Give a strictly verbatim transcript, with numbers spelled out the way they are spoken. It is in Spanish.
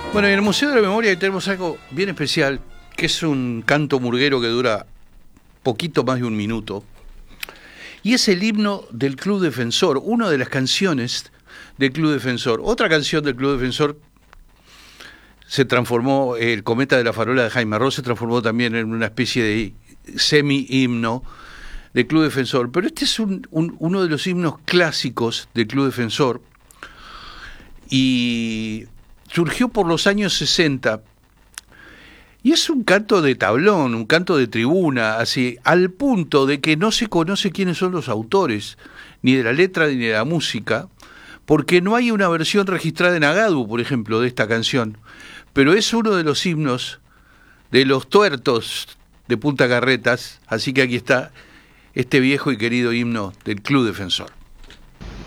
Bueno, en el Museo de la Memoria tenemos algo bien especial, que es un canto murguero que dura poquito más de un minuto, y es el himno del Club Defensor, una de las canciones del Club Defensor. Otra canción del Club Defensor se transformó, el Cometa de la Farola de Jaime Ross se transformó también en una especie de semi-himno del Club Defensor, pero este es un, un, uno de los himnos clásicos del Club Defensor, y surgió por los años sesenta, y es un canto de tablón, un canto de tribuna, así, al punto de que no se conoce quiénes son los autores, ni de la letra ni de la música, porque no hay una versión registrada en Agadu, por ejemplo, de esta canción, pero es uno de los himnos de los tuertos de Punta Carretas, así que aquí está este viejo y querido himno del Club Defensor.